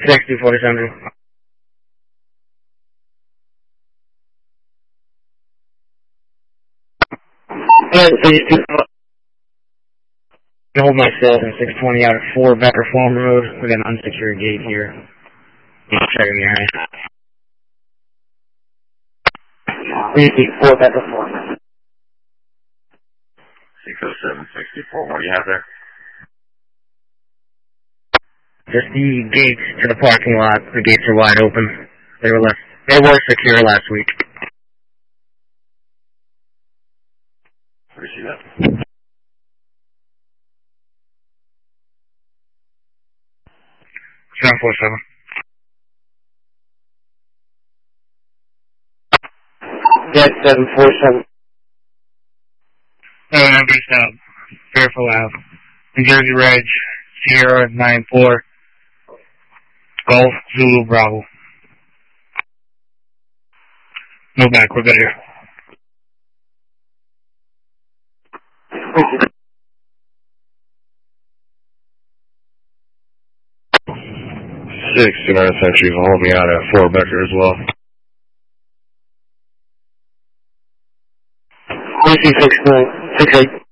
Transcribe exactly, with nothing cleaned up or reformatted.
sixty forty-seven. Alright, so you can hold my cell in six twenty out at four Becker Farm Road. We got an unsecured gate here. I'm checking the area. Repeat, four Becker Farm. six oh seven sixty-four, what do you have there? Just the gates to the parking lot. The gates are wide open. They were left. They were secure last week. Where do you see that? seven four seven. Yeah, seven four seven. No, I'm based out. Fairfield Ave. New Jersey Reg. Sierra nine four. Golf Zulu Bravo. No back, we're good here. sixty-nine Century will hold me out at four Becker as well. six nine six eight.